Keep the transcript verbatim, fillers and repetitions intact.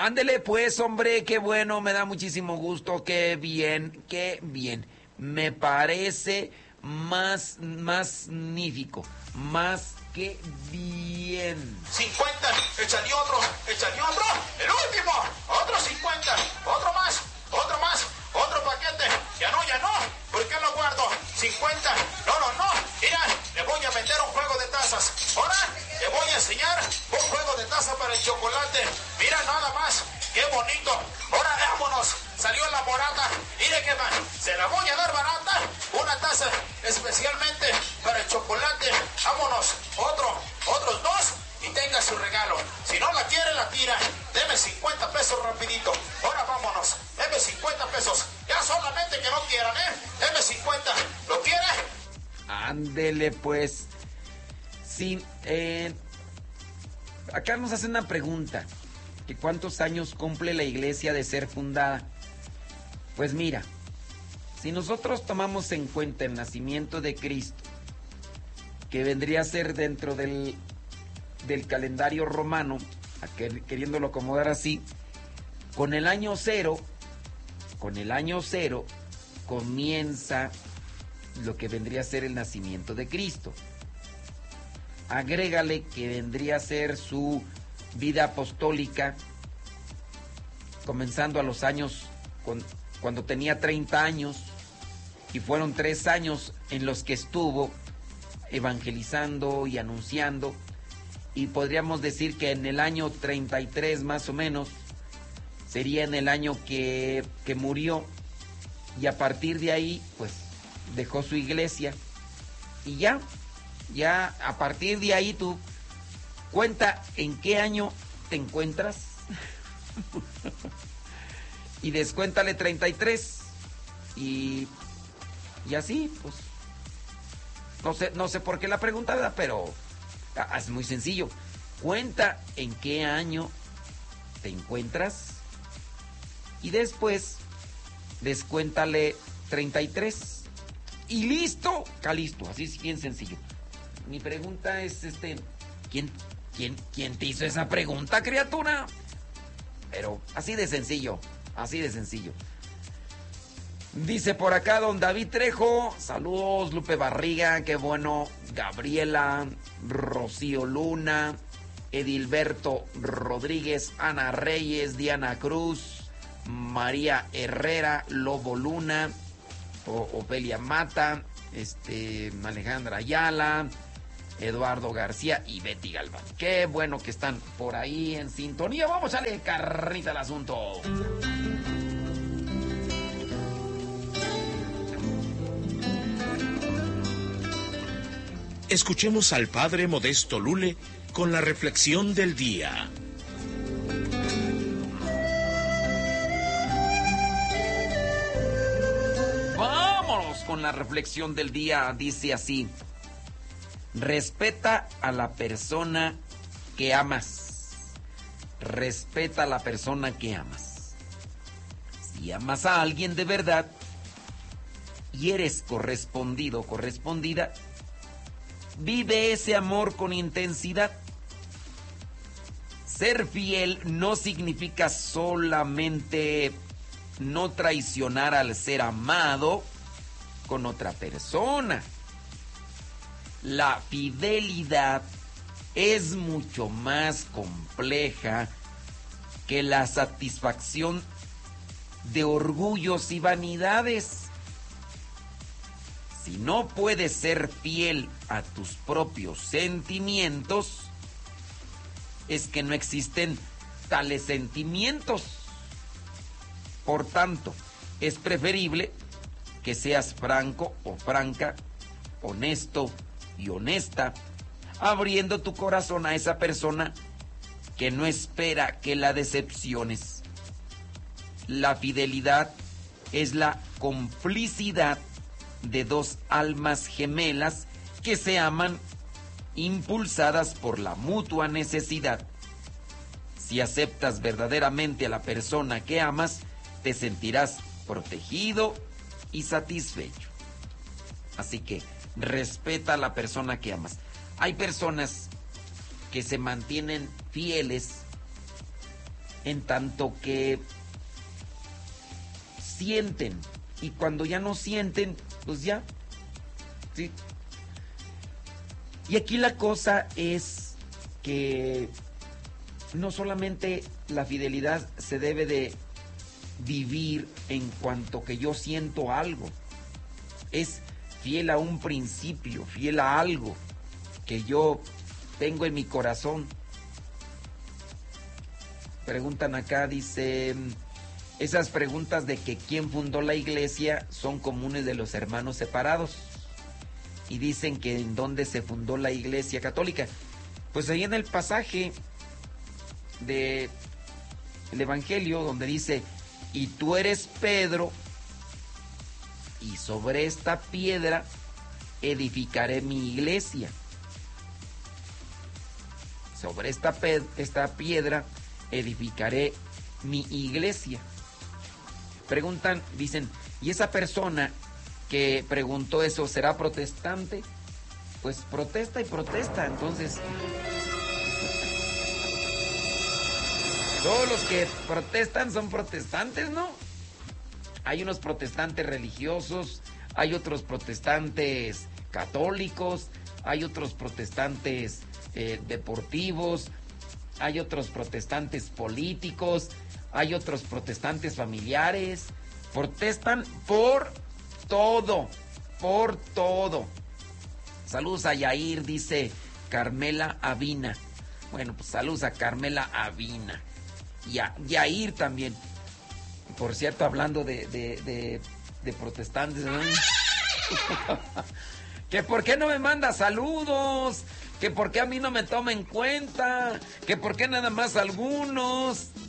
Ándele pues, hombre, qué bueno, me da muchísimo gusto, qué bien, qué bien. Me parece más, más magnífico, más que bien. cincuenta, échale otro, échale otro, el último, otro cincuenta, otro más, otro más, otro paquete, ya no, ya no, ¿por qué lo guardo? cincuenta, no, no, no, mira, le voy a meter un juego de tazas, ahora le voy a enseñar un juego de taza para el chocolate, mira nada más, qué bonito, ahora vámonos, salió la morata, mire que va, se la voy a dar barata, una taza especialmente para el chocolate, vámonos, otro, otros dos, y tenga su regalo. Si no la quiere, la tira. Deme cincuenta pesos rapidito. Ahora vámonos. Deme cincuenta pesos. Ya solamente que no quieran, ¿eh? Deme cincuenta. ¿Lo quiere? Ándele, pues. Sí, eh... acá nos hacen una pregunta. ¿Que cuántos años cumple la iglesia de ser fundada? Pues mira, si nosotros tomamos en cuenta el nacimiento de Cristo, que vendría a ser dentro del... del calendario romano, queriéndolo acomodar así, con el año cero, con el año cero comienza lo que vendría a ser el nacimiento de Cristo. Agrégale que vendría a ser su vida apostólica, comenzando a los años, con, cuando tenía treinta años, y fueron tres años en los que estuvo evangelizando y anunciando. Y podríamos decir que en el año treinta y tres más o menos sería en el año que, que murió, y a partir de ahí pues dejó su iglesia y ya, ya a partir de ahí tú cuenta en qué año te encuentras y descuéntale treinta y tres y, y así pues no sé, no sé por qué la pregunta, ¿verdad? Pero Ah, es muy sencillo. Cuenta en qué año te encuentras y después descuéntale treinta y tres y listo, calisto. Así es bien sencillo. Mi pregunta es este, ¿quién, quién, quién te hizo esa pregunta, criatura? Pero así de sencillo, así de sencillo. Dice por acá don David Trejo, saludos Lupe Barriga, qué bueno, Gabriela, Rocío Luna, Edilberto Rodríguez, Ana Reyes, Diana Cruz, María Herrera, Lobo Luna, o, Ofelia Mata, este, Alejandra Ayala, Eduardo García y Betty Galván. Qué bueno que están por ahí en sintonía. Vamos a darle carnita al asunto. Escuchemos al padre Modesto Lule con la reflexión del día. Vámonos con la reflexión del día. Dice así: respeta a la persona que amas. Respeta a la persona que amas. Si amas a alguien de verdad y eres correspondido o correspondida, vive ese amor con intensidad. Ser fiel no significa solamente no traicionar al ser amado con otra persona. La fidelidad es mucho más compleja que la satisfacción de orgullos y vanidades. Si no puedes ser fiel a tus propios sentimientos, es que no existen tales sentimientos. Por tanto, es preferible que seas franco o franca, honesto y honesta, abriendo tu corazón a esa persona que no espera que la decepciones. La fidelidad es la complicidad de dos almas gemelas que se aman, impulsadas por la mutua necesidad. Si aceptas verdaderamente a la persona que amas, te sentirás protegido y satisfecho. Así que respeta a la persona que amas. Hay personas que se mantienen fieles en tanto que sienten, y cuando ya no sienten, pues ya, ¿sí? Y aquí la cosa es que no solamente la fidelidad se debe de vivir en cuanto que yo siento algo, es fiel a un principio, fiel a algo que yo tengo en mi corazón. Preguntan acá, dice, esas preguntas de que quién fundó la iglesia son comunes de los hermanos separados. Y dicen que en dónde se fundó la iglesia católica. Pues ahí en el pasaje de el Evangelio donde dice, y tú eres Pedro, y sobre esta piedra edificaré mi iglesia. Sobre esta, pe- esta piedra edificaré mi iglesia. Preguntan, dicen, ¿y esa persona que preguntó eso será protestante? Pues protesta y protesta, entonces. Todos los que protestan son protestantes, ¿no? Hay unos protestantes religiosos, hay otros protestantes católicos, hay otros protestantes eh, deportivos, hay otros protestantes políticos, hay otros protestantes familiares. Protestan por todo, por todo. Saludos a Yair, dice Carmela Avina. Bueno, pues saludos a Carmela Avina. Y a Yair también. Por cierto, hablando de, de, de, de protestantes, ¿no? Que por qué no me manda saludos, que por qué a mí no me toma en cuenta, que por qué nada más algunos.